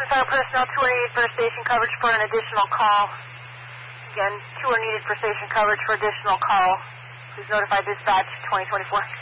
Boston Fire personnel, 2 are needed for station coverage for an additional call. Again, 2 are needed for station coverage for additional call. Please notify dispatch 2024.